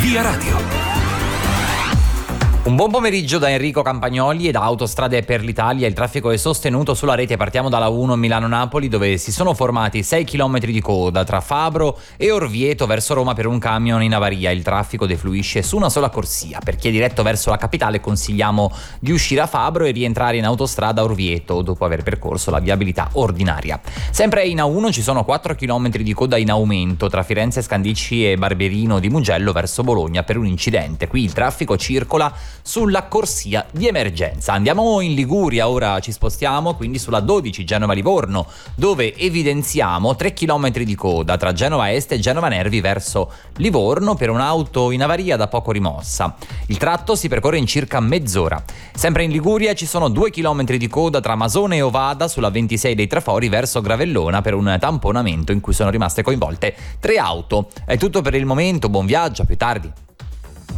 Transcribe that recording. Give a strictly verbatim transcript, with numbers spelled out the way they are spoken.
Via Radio. Un buon pomeriggio da Enrico Campagnoli e da Autostrade per l'Italia. Il traffico è sostenuto sulla rete. Partiamo dalla uno Milano-Napoli, dove si sono formati sei chilometri di coda tra Fabro e Orvieto verso Roma per un camion in avaria. Il traffico defluisce su una sola corsia. Per chi è diretto verso la capitale consigliamo di uscire a Fabro e rientrare in autostrada a Orvieto dopo aver percorso la viabilità ordinaria. Sempre in A uno ci sono quattro chilometri di coda in aumento tra Firenze Scandicci e Barberino di Mugello verso Bologna per un incidente. Qui il traffico circola sulla corsia di emergenza. Andiamo in Liguria, ora ci spostiamo quindi sulla dodici Genova-Livorno, dove evidenziamo tre chilometri di coda tra Genova Est e Genova Nervi verso Livorno per un'auto in avaria da poco rimossa. Il tratto si percorre in circa mezz'ora. Sempre in Liguria ci sono due chilometri di coda tra Masone e Ovada sulla ventisei dei Trafori verso Gravellona per un tamponamento in cui sono rimaste coinvolte tre auto. È tutto per il momento, buon viaggio, a più tardi.